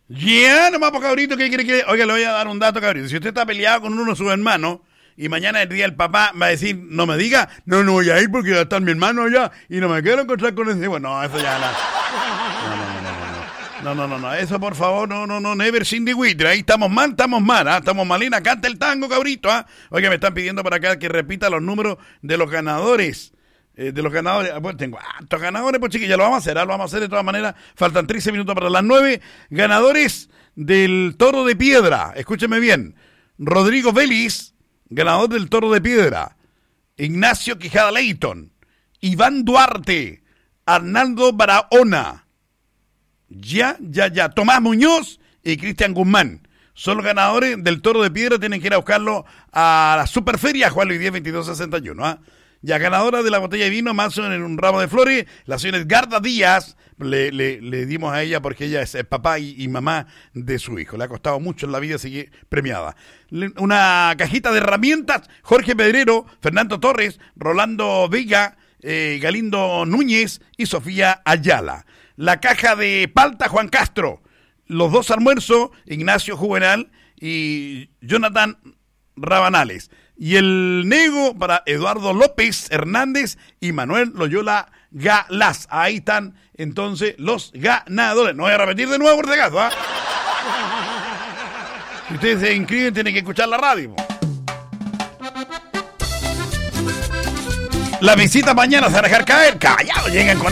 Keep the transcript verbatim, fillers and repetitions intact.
Ya, nomás por cabrito, ¿qué quiere que...? Oiga, le voy a dar un dato, cabrito. Si usted está peleado con uno de sus hermanos y mañana el día del papá va a decir, no me diga, no, no voy a ir porque ya está mi hermano allá y no me quiero encontrar con ese... Bueno, no, eso ya... La... No, no, no, no, no, no, no, no, no, eso por favor, no, no, no, never seen the winter. Ahí estamos mal, estamos mal, ¿ah? Estamos malina, canta el tango, cabrito, ¿ah? Oiga, me están pidiendo para acá que repita los números de los ganadores. Eh, de los ganadores, pues tengo hartos ganadores, pues chiquillos, ya lo vamos a hacer, ¿ah? Lo vamos a hacer de todas maneras. Faltan trece minutos para las nueve. Ganadores del Toro de Piedra, escúcheme bien. Rodrigo Vélez, ganador del Toro de Piedra. Ignacio Quijada Leighton. Iván Duarte. Arnaldo Barahona. Ya, ya, ya. Tomás Muñoz y Cristian Guzmán. Son los ganadores del Toro de Piedra. Tienen que ir a buscarlo a la Superferia Juan Luis diez, veintidós sesenta y uno, ¿ah? Ya, ganadora de la botella de vino, más en un ramo de flores, la señora Edgarda Díaz, le, le, le dimos a ella porque ella es el papá y, y mamá de su hijo. Le ha costado mucho en la vida, sigue premiada. Le, una cajita de herramientas, Jorge Pedrero, Fernando Torres, Rolando Vega, eh, Galindo Núñez y Sofía Ayala. La caja de palta, Juan Castro. Los dos almuerzos, Ignacio Juvenal y Jonathan Rabanales. Y el nego para Eduardo López Hernández y Manuel Loyola Galás. Ahí están entonces los ganadores. No voy a repetir de nuevo por si acaso, ¿ah? Si ustedes se inscriben, tienen que escuchar la radio. La visita mañana se va a dejar caer. Callado, llegan con